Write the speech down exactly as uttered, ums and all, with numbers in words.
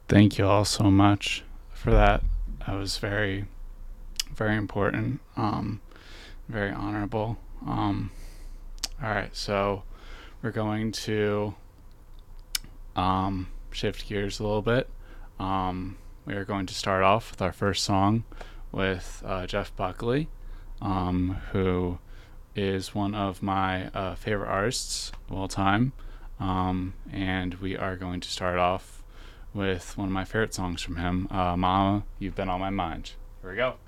Thank you all so much for that. That was very, very important. Um, very honorable. Um, all right, so we're going to um, shift gears a little bit. Um, we are going to start off with our first song with uh, Jeff Buckley, um, who is one of my uh, favorite artists of all time. Um, and we are going to start off with one of my favorite songs from him, uh, Mama, You've Been on My Mind. Here we go.